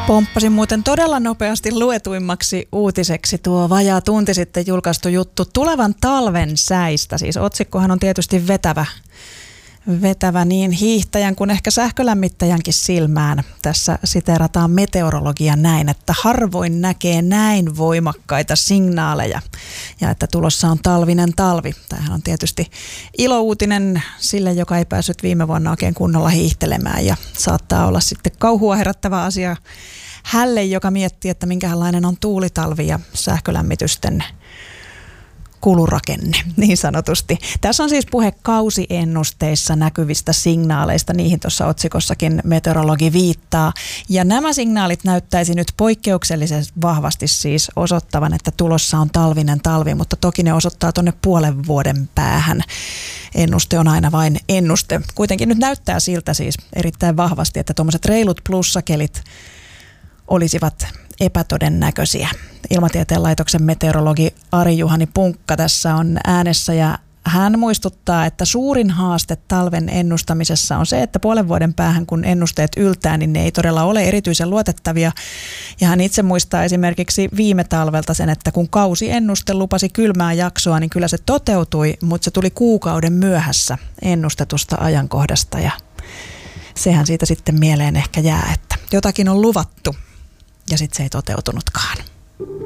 Pomppasin muuten todella nopeasti luetuimmaksi uutiseksi tuo vajaa tunti sitten julkaistu juttu tulevan talven säistä. Siis otsikkohan on tietysti vetävä niin hiihtäjän kuin ehkä sähkölämmittäjänkin silmään. Tässä siteerataan meteorologia näin, että harvoin näkee näin voimakkaita signaaleja ja että tulossa on talvinen talvi. Tämähän on tietysti ilouutinen sille, joka ei päässyt viime vuonna oikein kunnolla hiihtelemään ja saattaa olla sitten kauhua herättävä asia hälle, joka miettii, että minkälainen on tuulitalvi ja sähkölämmitysten kulurakenne, niin sanotusti. Tässä on siis puhe kausiennusteissa näkyvistä signaaleista, niihin tuossa otsikossakin meteorologi viittaa. Ja nämä signaalit näyttäisi nyt poikkeuksellisen vahvasti siis osoittavan, että tulossa on talvinen talvi, mutta toki ne osoittaa tuonne puolen vuoden päähän. Ennuste on aina vain ennuste. Kuitenkin nyt näyttää siltä siis erittäin vahvasti, että tuommoiset reilut plussakelit olisivat epätodennäköisiä. Ilmatieteen laitoksen meteorologi Ari-Juhani Punkka tässä on äänessä ja hän muistuttaa, että suurin haaste talven ennustamisessa on se, että puolen vuoden päähän kun ennusteet yltää, niin ne ei todella ole erityisen luotettavia. Ja hän itse muistaa esimerkiksi viime talvelta sen, että kun kausiennuste lupasi kylmää jaksoa, niin kyllä se toteutui, mutta se tuli kuukauden myöhässä ennustetusta ajankohdasta ja sehän siitä sitten mieleen ehkä jää, että jotakin on luvattu ja sitten se ei toteutunutkaan.